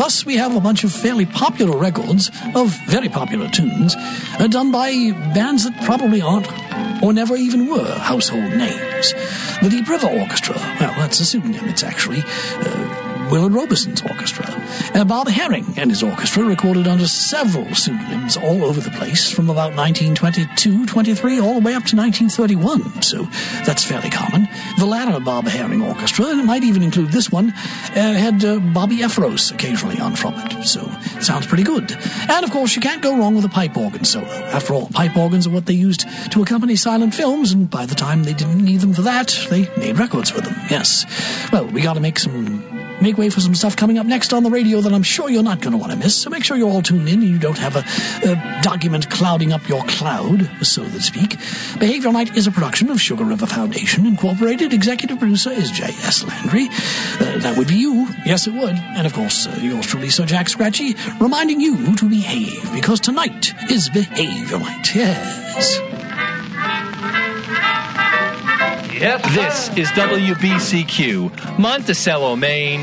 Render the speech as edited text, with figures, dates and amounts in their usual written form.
Plus, we have a bunch of fairly popular records of very popular tunes done by bands that probably aren't or never even were household names. The Deep River Orchestra, well, that's a pseudonym. It's actually Willard Robeson's orchestra. Bob Herring and his orchestra recorded under several pseudonyms all over the place from about 1922-23 all the way up to 1931, so that's fairly common. The latter Bob Herring Orchestra, and it might even include this one, had Bobby Efros occasionally on trumpet, so it sounds pretty good. And of course, you can't go wrong with a pipe organ solo. After all, pipe organs are what they used to accompany silent films, and by the time they didn't need them for that, they made records with them, yes. Well, we gotta make way for some stuff coming up next on the radio that I'm sure you're not going to want to miss, so make sure you're all tuned in and you don't have a document clouding up your cloud, so to speak. Behavior Night is a production of Sugar River Foundation, Incorporated. Executive producer is J.S. Landry. That would be you. Yes, it would. And, of course, yours truly, Sir Jack Scratchy, reminding you to behave, because tonight is Behavior Night. Yes. Yep. This is WBCQ, Monticello, Maine.